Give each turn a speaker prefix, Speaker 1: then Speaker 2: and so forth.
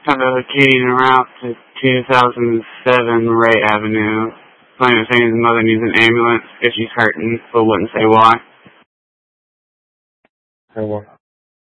Speaker 1: Of locating a route to 2007 Ray Avenue. Plaintiff saying his mother needs an ambulance if she's hurting, but wouldn't say why.
Speaker 2: Say what?